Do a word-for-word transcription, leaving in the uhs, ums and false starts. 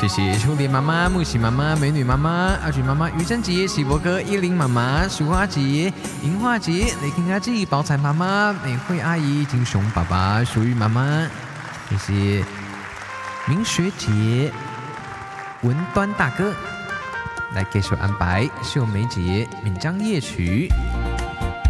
谢谢秋莲妈妈、木喜妈妈、美女妈妈、阿菊妈妈、于珍姐、喜伯哥、依林妈妈、淑花姐、银花姐、雷霆阿纪、宝彩妈妈、美惠阿姨、金熊爸爸、淑玉妈妈，谢谢明学姐、文端大哥。来继续安排秀梅姐《闽江夜曲》。